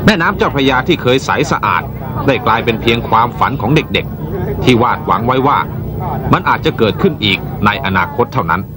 แม่น้ำเจ้าพระยาที่เคยใสสะอาดได้กลายเป็นเพียงความฝันของเด็กๆที่วาดหวังไว้ว่ามันอาจจะเกิดขึ้นอีกในอนาคตเท่านั้น